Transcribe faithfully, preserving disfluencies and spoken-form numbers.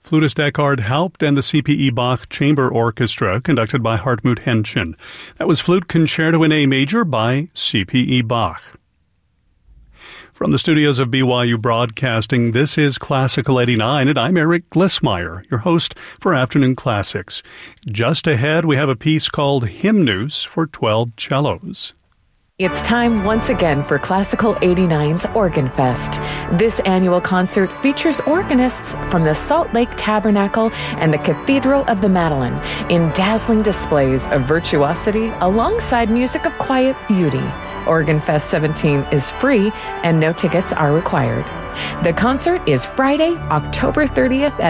Flutist Eckhard Haupt and the C P E Bach Chamber Orchestra, conducted by Hartmut Henschen. That was Flute Concerto in A Major by C P E Bach. From the studios of B Y U Broadcasting, this is Classical eighty-nine, and I'm Eric Glissmeyer, your host for Afternoon Classics. Just ahead, we have a piece called Hymnus for twelve cellos. It's time once again for Classical eighty-nine's Organ Fest. This annual concert features organists from the Salt Lake Tabernacle and the Cathedral of the Madeleine in dazzling displays of virtuosity alongside music of quiet beauty. Organ Fest seventeen is free and no tickets are required. The concert is Friday, October thirtieth at